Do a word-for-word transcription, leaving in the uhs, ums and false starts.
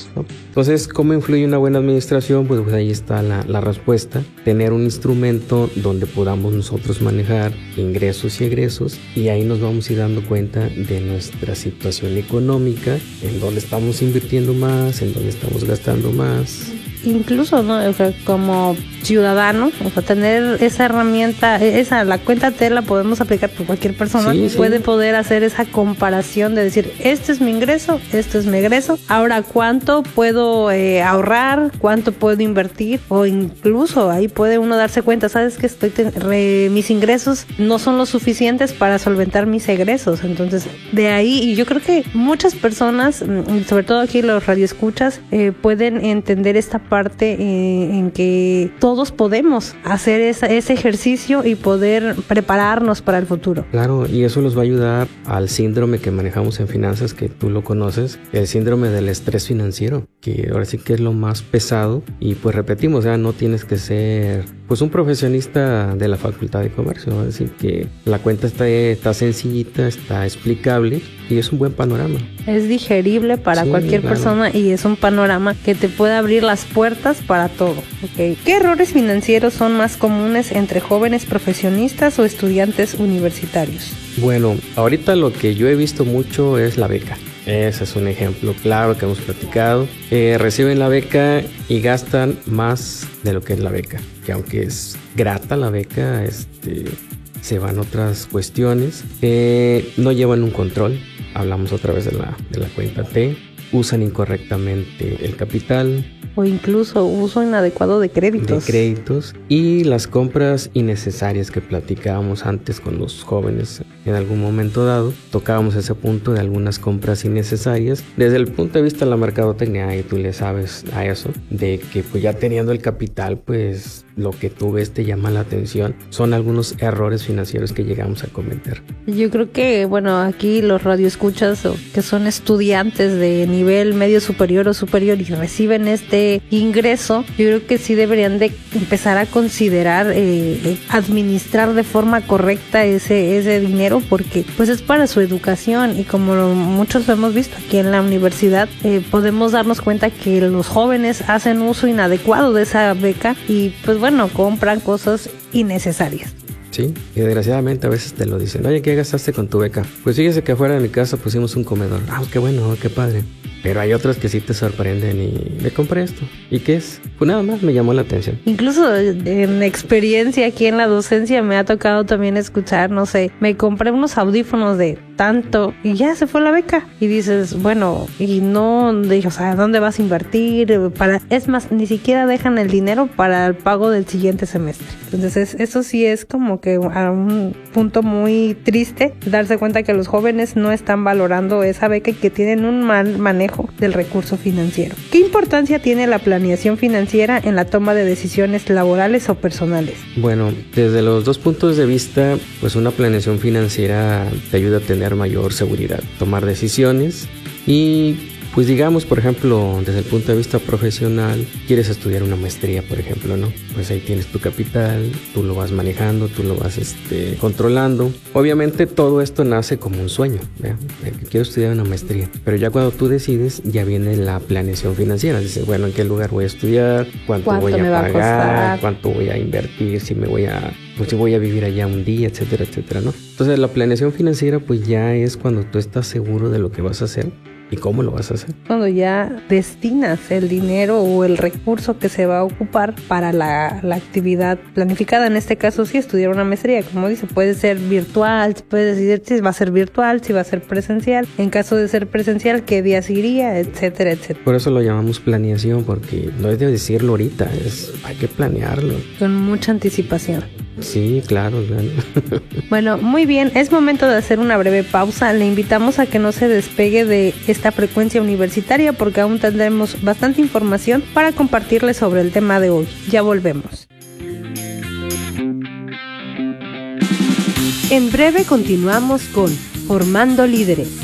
¿no? Entonces, ¿cómo influye una buena administración? Pues, pues ahí está la, la respuesta. Tener un instrumento donde podamos nosotros manejar ingresos y egresos, y ahí nos vamos a ir dando cuenta de nuestra situación económica, en dónde estamos invirtiendo más, en dónde estamos gastando más. Incluso, ¿no? O sea, como ciudadano, o sea, tener esa herramienta, esa, la cuenta T la podemos aplicar por cualquier persona, sí, sí. puede poder hacer esa comparación de decir, este es mi ingreso, este es mi egreso, ahora cuánto puedo eh, ahorrar, cuánto puedo invertir, o incluso ahí puede uno darse cuenta, sabes que estoy ten- re, mis ingresos no son lo suficientes para solventar mis egresos, entonces de ahí, y yo creo que muchas personas, sobre todo aquí los radioescuchas, eh, pueden entender esta parte eh, en que todos podemos hacer esa, ese ejercicio y poder prepararnos para el futuro. Claro, y eso nos va a ayudar al síndrome que manejamos en finanzas, que tú lo conoces, el síndrome del estrés financiero, que ahora sí que es lo más pesado. Y pues repetimos, ya no tienes que ser pues un profesionista de la Facultad de Comercio, es decir, que la cuenta está, está sencillita, está explicable y es un buen panorama. Es digerible para sí, cualquier claro. persona y es un panorama que te puede abrir las puertas para todo. Okay. ¿Qué errores financieros son más comunes entre jóvenes profesionistas o estudiantes universitarios? Bueno, ahorita lo que yo he visto mucho es la beca. Ese es un ejemplo claro que hemos platicado. Eh, reciben la beca y gastan más de lo que es la beca. Que aunque es grata la beca, este, se van otras cuestiones. Eh, no llevan un control. Hablamos otra vez de la, de la cuenta T. Usan incorrectamente el capital. O incluso uso inadecuado de créditos. De créditos. Y las compras innecesarias que platicábamos antes con los jóvenes en algún momento dado. Tocábamos ese punto de algunas compras innecesarias. Desde el punto de vista de la mercadotecnia, y tú le sabes a eso, de que pues ya teniendo el capital, pues lo que tú ves te llama la atención. Son algunos errores financieros que llegamos a cometer. Yo creo que, bueno, aquí los radioescuchas que son estudiantes de nivel medio superior o superior y reciben este ingreso, yo creo que sí deberían de empezar a considerar eh, administrar de forma correcta ese, ese dinero, porque pues es para su educación, y como lo, muchos lo hemos visto aquí en la universidad, eh, podemos darnos cuenta que los jóvenes hacen uso inadecuado de esa beca y pues bueno, compran cosas innecesarias. Sí, y desgraciadamente a veces te lo dicen. Oye, ¿qué gastaste con tu beca? Pues fíjese que afuera de mi casa pusimos un comedor. Ah, qué bueno, qué padre. Pero hay otros que sí te sorprenden y me compré esto. ¿Y qué es? Pues nada más me llamó la atención. Incluso en experiencia aquí en la docencia me ha tocado también escuchar, no sé, me compré unos audífonos de tanto y ya se fue la beca. Y dices, bueno, y no, dije, o sea, ¿dónde vas a invertir? Para, es más, ni siquiera dejan el dinero para el pago del siguiente semestre. Entonces eso sí es como que a un punto muy triste, darse cuenta que los jóvenes no están valorando esa beca y que tienen un mal manejo del recurso financiero. ¿Qué importancia tiene la planeación financiera en la toma de decisiones laborales o personales? Bueno, desde los dos puntos de vista, pues una planeación financiera te ayuda a tener mayor seguridad, tomar decisiones y pues digamos, por ejemplo, desde el punto de vista profesional, quieres estudiar una maestría, por ejemplo, ¿no? Pues ahí tienes tu capital, tú lo vas manejando, tú lo vas este, controlando. Obviamente todo esto nace como un sueño, ¿verdad? Quiero estudiar una maestría, pero ya cuando tú decides, ya viene la planeación financiera. Dices, bueno, ¿en qué lugar voy a estudiar? ¿Cuánto, ¿Cuánto voy a pagar? A ¿Cuánto voy a invertir? Si me voy a... pues si voy a vivir allá un día, etcétera, etcétera, ¿no? Entonces la planeación financiera pues ya es cuando tú estás seguro de lo que vas a hacer y cómo lo vas a hacer. Cuando ya destinas el dinero o el recurso que se va a ocupar para la, la actividad planificada, en este caso sí, estudiar una maestría, como dice, puede ser virtual, puede decidir si va a ser virtual, si va a ser presencial, en caso de ser presencial, qué días iría, etcétera, etcétera. Por eso lo llamamos planeación, porque no es de decirlo ahorita, es hay que planearlo. Con mucha anticipación. Sí, claro, claro. Bueno, muy bien, es momento de hacer una breve pausa. Le invitamos a que no se despegue de esta frecuencia universitaria porque aún tendremos bastante información para compartirles sobre el tema de hoy. Ya volvemos. En breve continuamos con Formando Líderes.